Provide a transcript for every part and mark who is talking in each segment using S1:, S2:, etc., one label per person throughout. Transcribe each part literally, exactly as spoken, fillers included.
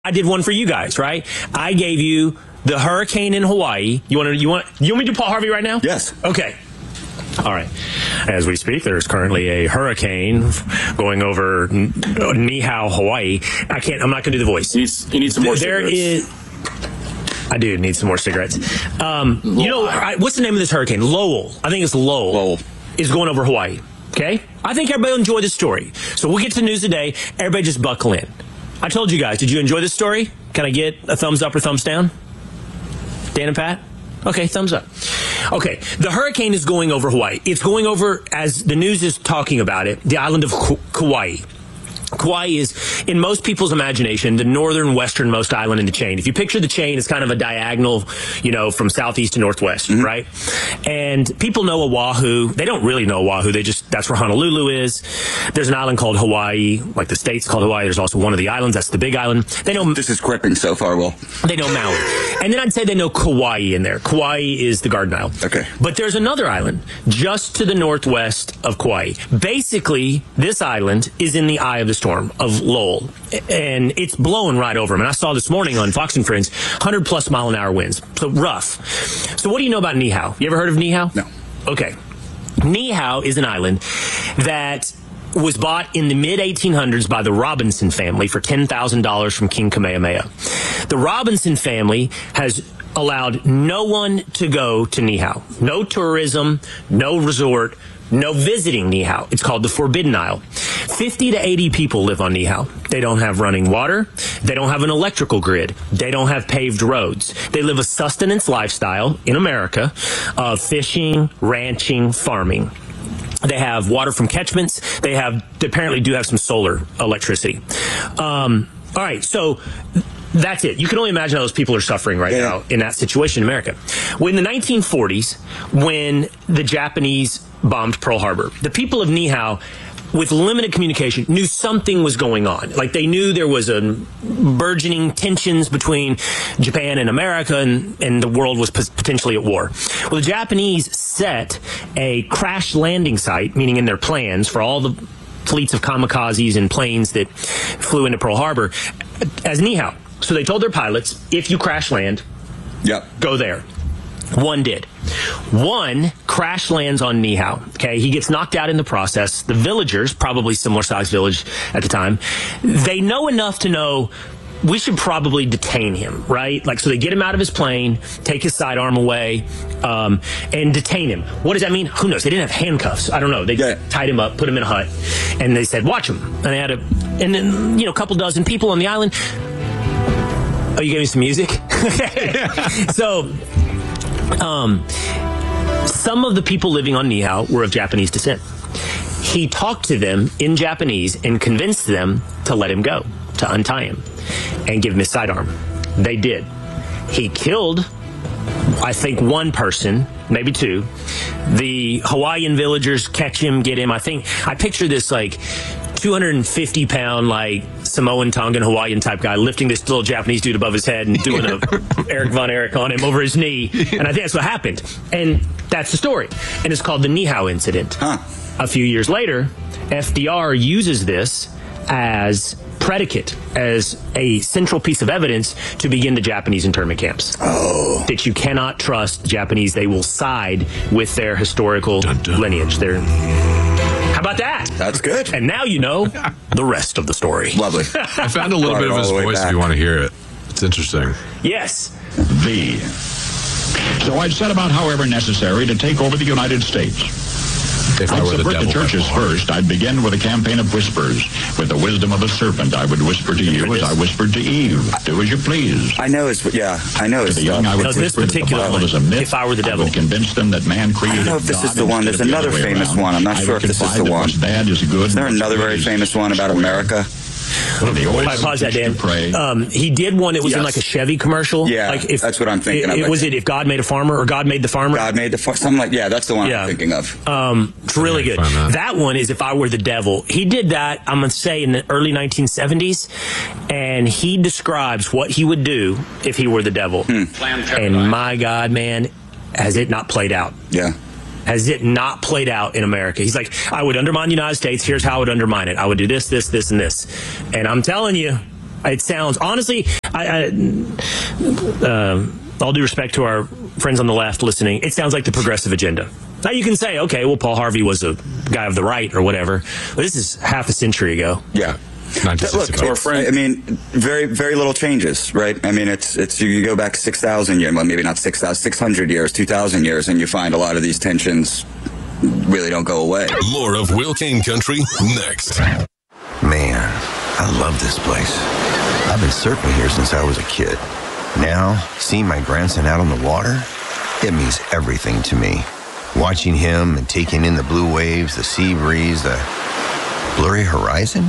S1: I did one for you guys, right? I gave you the hurricane in Hawaii. You want to? You want? You want me to do Paul Harvey right now?
S2: Yes.
S1: Okay. All right. As we speak, there's currently a hurricane going over Niihau, Hawaii. I can't. I'm not going to do the voice.
S2: You need, you need some more.
S1: There
S2: cigarettes.
S1: is. I do need some more cigarettes. Um, you know, I, what's the name of this hurricane? Lowell. I think it's Lowell.
S2: Lowell
S1: is going over Hawaii. Okay. I think everybody will enjoy this story. So we'll get to the news today. Everybody just buckle in. I told you guys, did you enjoy this story? Can I get a thumbs up or thumbs down? Dan and Pat? Okay, thumbs up. Okay, the hurricane is going over Hawaii. It's going over, as the news is talking about it, the island of Kauai. Kauai is, in most people's imagination, the northern westernmost island in the chain. If you picture the chain, it's kind of a diagonal, you know, from southeast to northwest, mm-hmm. right? And people know Oahu. They don't really know Oahu. They just, that's where Honolulu is. There's an island called Hawaii, like the state's called Hawaii. There's also one of the islands. That's the big island. They know.
S2: This is gripping so far, Will.
S1: They know Maui. And then I'd say they know Kauai in there. Kauai is the Garden Isle.
S2: Okay.
S1: But there's another island just to the northwest of Kauai. Basically, this island is in the eye of the storm of Lowell, and it's blowing right over them. And I saw this morning on Fox and Friends, one hundred plus mile an hour winds. So rough. So what do you know about Niihau? You ever heard of Niihau?
S2: No. Okay.
S1: Niihau is an island that was bought in the mid eighteen hundreds by the Robinson family for ten thousand dollars from King Kamehameha. The Robinson family has allowed no one to go to Niihau. No tourism, no resort, no visiting Niihau. It's called the Forbidden Isle. fifty to eighty people live on Niihau. They don't have running water. They don't have an electrical grid. They don't have paved roads. They live a sustenance lifestyle in America of fishing, ranching, farming. They have water from catchments. They have, they apparently do have some solar electricity. Um, all right, so that's it. You can only imagine how those people are suffering right yeah. now in that situation in America. Well, in the nineteen forties, when the Japanese bombed Pearl Harbor, the people of Niihau, with limited communication, knew something was going on. Like, they knew there was a burgeoning tensions between Japan and America, and, and the world was potentially at war. Well, the Japanese set a crash landing site, meaning in their plans for all the fleets of kamikazes and planes that flew into Pearl Harbor, as Niihau. So they told their pilots, if you crash land,
S2: yep.
S1: go there. One did. One crash lands on Niihau. Okay, he gets knocked out in the process. The villagers, probably similar sized village at the time, they know enough to know we should probably detain him, right? Like, so they get him out of his plane, take his sidearm away, um, and detain him. What does that mean? Who knows? They didn't have handcuffs. I don't know. They yeah. tied him up, put him in a hut, and they said, watch him. And they had a, and then, you know, a couple dozen people on the island. Oh, you gave me some music? So, Um, some of the people living on Niihau were of Japanese descent. He talked to them in Japanese and convinced them to let him go, to untie him, and give him his sidearm. They did. He killed, I think, one person, maybe two. The Hawaiian villagers catch him, get him. I think, I picture this like two hundred fifty pound, like, Samoan, Tongan, Hawaiian type guy lifting this little Japanese dude above his head and doing a Eric Von Erich on him over his knee. And I think that's what happened. And that's the story. And it's called the Niihau incident.
S2: Huh.
S1: A few years later, F D R uses this as predicate, as a central piece of evidence to begin the Japanese internment camps.
S2: Oh.
S1: That you cannot trust the Japanese. They will side with their historical dun, dun. lineage. They're... How about that?
S2: That's good.
S1: And now you know the rest of the story.
S2: Lovely.
S3: I found a little bit of his voice back. If you want to hear it. It's interesting.
S1: Yes.
S4: V. So I'd set about, however necessary, to take over the United States.
S3: If
S4: I'd
S3: I were
S4: subvert
S3: the, devil
S4: the churches first. I'd begin with a campaign of whispers. With the wisdom of a serpent, I would whisper to you as I whispered to Eve. Do as you please.
S2: I know it's, yeah, I know it's.
S4: To the young, I would
S1: no, this particular one,
S4: is a myth.
S1: If I Were the Devil.
S4: I would convince them that man created
S2: I don't know if this
S4: God
S2: is the one. There's another
S4: the
S2: famous
S4: around.
S2: one. I'm not
S4: I
S2: sure if this is the one.
S4: Bad is, good
S2: is there another very famous one about America?
S1: I pause that, Dan. Um, he did one. It was yes. in like a Chevy commercial.
S2: Yeah,
S1: like if,
S2: that's what I'm thinking
S1: it,
S2: of.
S1: It, was it If God Made a Farmer or God Made the Farmer?
S2: God Made the Farmer. Something like, yeah, that's the one yeah. I'm thinking of.
S1: Um, it's really good. That. that one is If I Were the Devil. He did that, I'm going to say, in the early nineteen seventies, and he describes what he would do if he were the devil. Hmm. And my God, man, has it not played out?
S2: Yeah.
S1: Has it not played out in America? He's like, I would undermine the United States. Here's how I would undermine it. I would do this, this, this, and this. And I'm telling you, It sounds, honestly, I, I, um, all due respect to our friends on the left listening, it sounds like the progressive agenda. Now you can say, okay, well, Paul Harvey was a guy of the right or whatever. But this is half a century ago.
S2: Yeah. Look, or friend, I mean, very, very little changes, right? I mean, it's, it's, you go back six thousand years, well, maybe not six thousand, six hundred years, two thousand years, and you find a lot of these tensions really don't go away.
S5: More of Will Kane Country next.
S6: Man, I love this place. I've been surfing here since I was a kid. Now, seeing my grandson out on the water, it means everything to me. Watching him and taking in the blue waves, the sea breeze, the blurry horizon.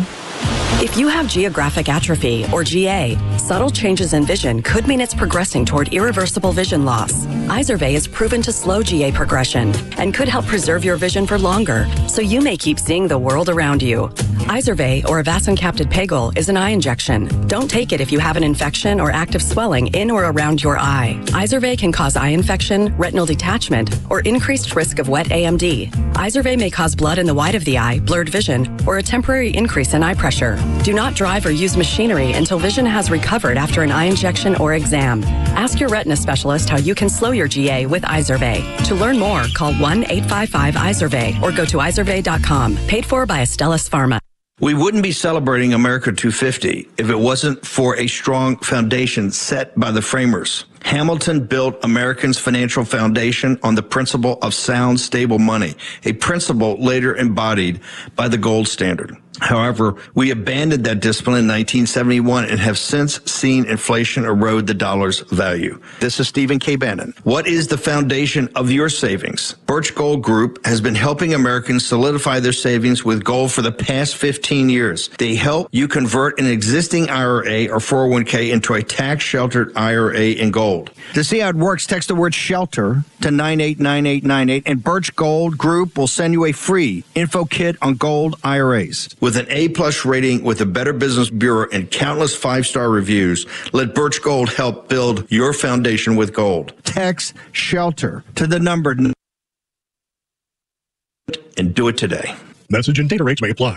S7: If you have geographic atrophy, or G A, subtle changes in vision could mean it's progressing toward irreversible vision loss. Izervay is proven to slow G A progression and could help preserve your vision for longer, so you may keep seeing the world around you. Izervay, or avacincaptad pegol, is an eye injection. Don't take it if you have an infection or active swelling in or around your eye. Izervay can cause eye infection, retinal detachment, or increased risk of wet A M D. Izervay may cause blood in the white of the eye, blurred vision, or a temporary increase in eye pressure. Do not drive or use machinery until vision has recovered after an eye injection or exam. Ask your retina specialist how you can slow your G A with Izervay. To learn more, call one eight five five Izervay or go to izervay dot com. Paid for by Astellas Pharma.
S8: We wouldn't be celebrating America two fifty if it wasn't for a strong foundation set by the framers. Hamilton built Americans' financial foundation on the principle of sound, stable money, a principle later embodied by the gold standard. However, we abandoned that discipline in nineteen seventy-one and have since seen inflation erode the dollar's value. This is Stephen K. Bannon. What is the foundation of your savings? Birch Gold Group has been helping Americans solidify their savings with gold for the past fifteen years. They help you convert an existing I R A or four oh one k into a tax-sheltered I R A in gold.
S9: To see how it works, text the word SHELTER to nine eight nine eight nine eight, and Birch Gold Group will send you a free info kit on gold I R As.
S8: With an A-plus rating with the Better Business Bureau and countless five-star reviews, let Birch Gold help build your foundation with gold.
S9: Text SHELTER to the number
S8: and do it today.
S10: Message and data rates may apply.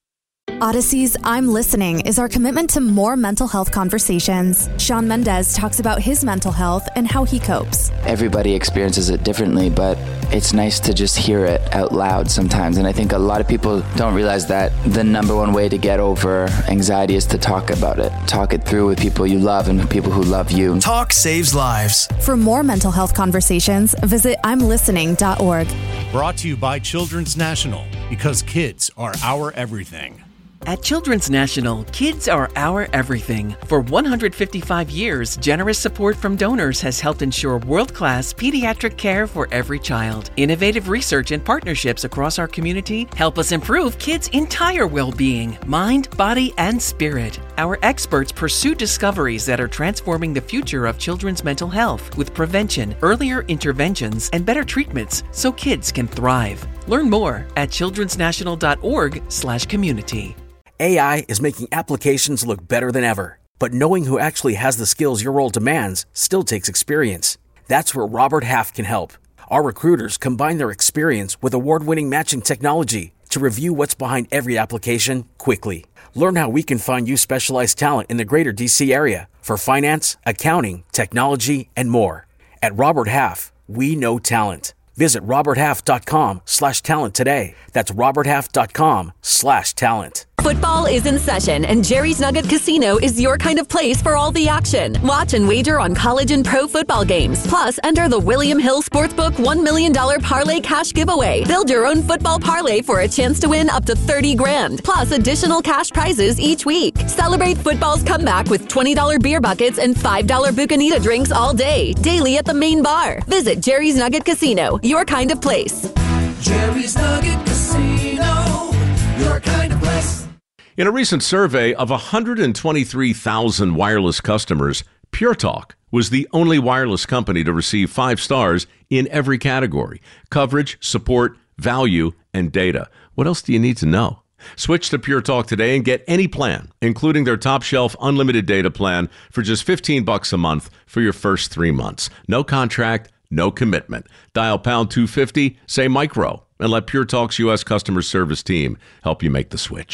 S11: Odyssey's I'm Listening is our commitment to more mental health conversations. Shawn Mendes talks about his mental health and how he copes.
S12: Everybody experiences it differently, but it's nice to just hear it out loud sometimes. And I think a lot of people don't realize that the number one way to get over anxiety is to talk about it. Talk it through with people you love and people who love you.
S13: Talk saves lives.
S11: For more mental health conversations, visit I'm listening dot org.
S14: Brought to you by Children's National, because kids are our everything.
S15: At Children's National, kids are our everything. For one hundred fifty-five years, generous support from donors has helped ensure world-class pediatric care for every child. Innovative research and partnerships across our community help us improve kids' entire well-being, mind, body, and spirit. Our experts pursue discoveries that are transforming the future of children's mental health with prevention, earlier interventions, and better treatments so kids can thrive. Learn more at childrens national dot org slash community.
S16: A I is making applications look better than ever, but knowing who actually has the skills your role demands still takes experience. That's where Robert Half can help. Our recruiters combine their experience with award-winning matching technology to review what's behind every application quickly. Learn how we can find you specialized talent in the greater D C area for finance, accounting, technology, and more. At Robert Half, we know talent. Visit robert half dot com slash talent today. That's robert half dot com slash talent.
S17: Football is in session, and Jerry's Nugget Casino is your kind of place for all the action. Watch and wager on college and pro football games. Plus, enter the William Hill Sportsbook one million dollars Parlay Cash Giveaway. Build your own football parlay for a chance to win up to thirty grand, plus additional cash prizes each week. Celebrate football's comeback with twenty dollars beer buckets and five dollars Bucanita drinks all day, daily at the main bar. Visit Jerry's Nugget Casino, your kind of place.
S18: Jerry's Nugget Casino, your kind of place.
S19: In a recent survey of one hundred twenty-three thousand wireless customers, Pure Talk was the only wireless company to receive five stars in every category: coverage, support, value, and data. What else do you need to know? Switch to Pure Talk today and get any plan, including their top shelf unlimited data plan, for just fifteen bucks a month for your first three months. No contract, no commitment. Dial pound two fifty, say micro, and let Pure Talk's U S customer service team help you make the switch.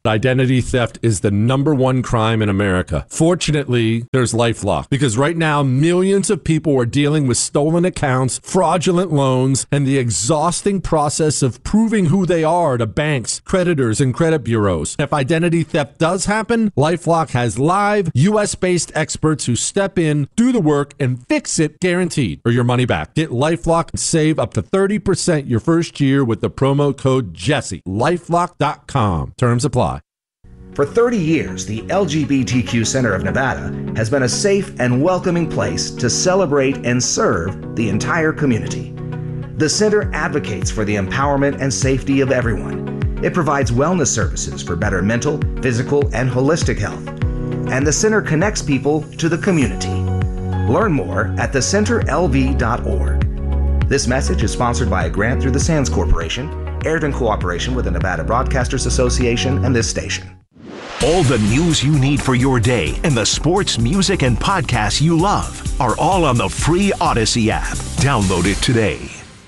S10: Identity theft is the number one crime in America. Fortunately, there's LifeLock, because right now millions of people are dealing with stolen accounts, fraudulent loans, and the exhausting process of proving who they are to banks, creditors, and credit bureaus. If identity theft does happen, LifeLock has live U S-based experts who step in, do the work, and fix it guaranteed, or your money back. Get LifeLock and save up to thirty percent your first year with the promo code Jesse. LifeLock dot com. Terms apply.
S13: For thirty years, the L G B T Q Center of Nevada has been a safe and welcoming place to celebrate and serve the entire community. The center advocates for the empowerment and safety of everyone. It provides wellness services for better mental, physical, and holistic health. And the center connects people to the community. Learn more at the center L V dot org. This message is sponsored by a grant through the Sands Corporation, aired in cooperation with the Nevada Broadcasters Association and this station.
S20: All the news you need for your day and the sports, music, and podcasts you love are all on the free Odyssey app. Download it today.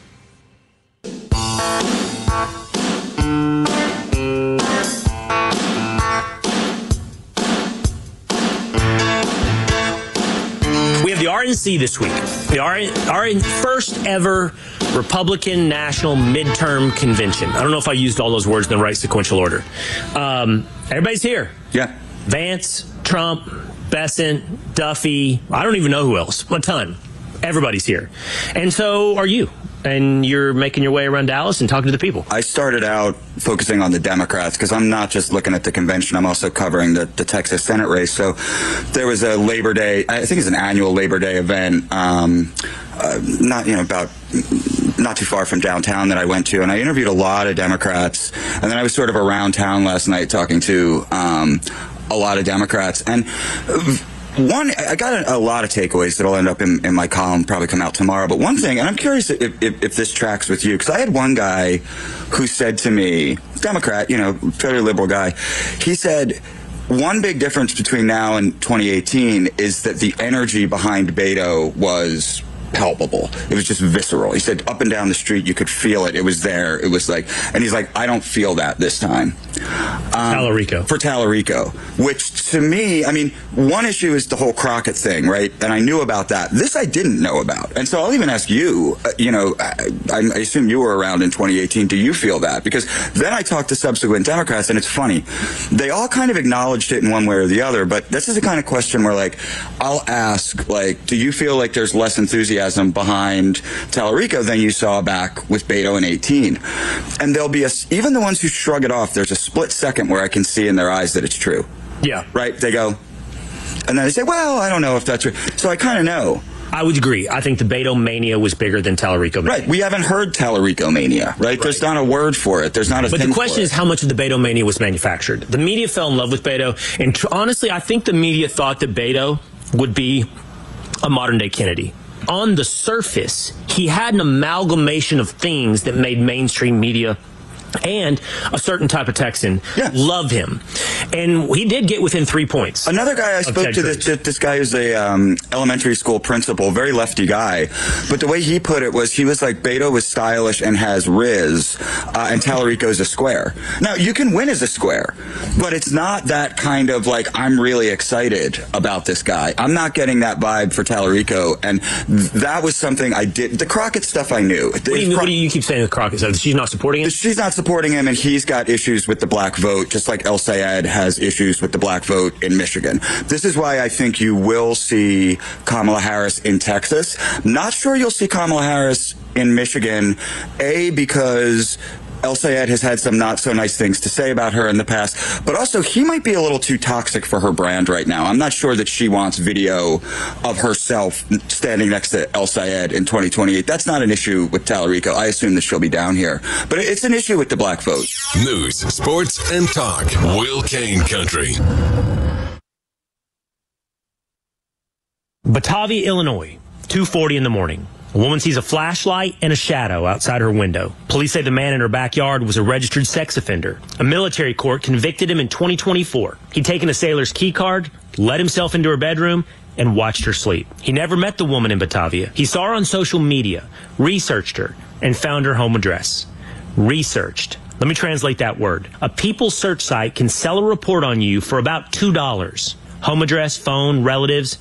S1: We have the R N C this week. The R N, R N, first ever Republican National Midterm Convention. I don't know if I used all those words in the right sequential order. Um, everybody's here.
S2: Yeah.
S1: Vance, Trump, Bessent, Duffy. I don't even know who else. A ton. Everybody's here. And so are you. And you're making your way around Dallas and talking to the people.
S2: I started out focusing on the Democrats because I'm not just looking at the convention. I'm also covering the, the Texas Senate race. So there was a Labor Day, I think it's an annual Labor Day event, um, uh, not, you know, about not too far from downtown that I went to. And I interviewed a lot of Democrats. And then I was sort of around town last night talking to um, a lot of Democrats. And one, I got a, a lot of takeaways that'll end up in, in my column, probably come out tomorrow. But one thing, and I'm curious if, if, if this tracks with you, because I had one guy who said to me, Democrat, you know, fairly liberal guy, he said, one big difference between now and twenty eighteen is that the energy behind Beto was palpable. It was just visceral. He said up and down the street, you could feel it. It was there. It was like, and he's like, I don't feel that this time. Um,
S1: Tallarico.
S2: For Tallarico, which to me, I mean, one issue is the whole Crockett thing, right? And I knew about that. This I didn't know about. And so I'll even ask you, uh, you know, I, I assume you were around in twenty eighteen. Do you feel that? Because then I talked to subsequent Democrats, and it's funny. They all kind of acknowledged it in one way or the other, but this is the kind of question where, like, I'll ask, like, do you feel like there's less enthusiasm behind Tallarico than you saw back with Beto in eighteen? And there'll be a, even the ones who shrug it off, there's a split second where I can see in their eyes that it's true.
S1: Yeah.
S2: Right? They go, and then they say, well, I don't know if that's true. So I kind of know.
S1: I would agree. I think the Beto mania was bigger than Tallarico mania.
S2: Right. We haven't heard Tallarico mania, right? right? There's not a word for it. There's not a
S1: But
S2: thing
S1: the question
S2: for
S1: is
S2: it.
S1: how much of the Beto mania was manufactured. The media fell in love with Beto. And tr- honestly, I think the media thought that Beto would be a modern-day Kennedy. On the surface, he had an amalgamation of things that made mainstream media and a certain type of Texan yeah. love him. And he did get within three points.
S2: Another guy I spoke to, this, this guy who's a um, elementary school principal, very lefty guy. But the way he put it was, he was like, Beto was stylish and has riz, uh, and Tallarico's a square. Now, you can win as a square, but it's not that kind of like, I'm really excited about this guy. I'm not getting that vibe for Tallarico. And th- that was something I did. The Crockett stuff I knew.
S1: What do you, mean, what do you keep saying with Crockett? So she's not supporting him?
S2: She's not supporting supporting him, and he's got issues with the black vote, just like El Sayed has issues with the black vote in Michigan. This is why I think you will see Kamala Harris in Texas. Not sure you'll see Kamala Harris in Michigan, A, because El Sayed has had some not so nice things to say about her in the past, but also he might be a little too toxic for her brand right now. I'm not sure that she wants video of herself standing next to El Sayed in twenty twenty-eight. That's not an issue with Tallarico. I assume that she'll be down here, but it's an issue with the black vote.
S5: News, sports, and talk. Will Kane Country.
S1: Batavia, Illinois, two forty in the morning. A woman sees a flashlight and a shadow outside her window. Police say the man in her backyard was a registered sex offender. A military court convicted him in twenty twenty-four. He'd taken a sailor's key card, let himself into her bedroom, and watched her sleep. He never met the woman in Batavia. He saw her on social media, researched her, and found her home address. Researched. Let me translate that word. A people search site can sell a report on you for about two dollars. Home address, phone, relatives,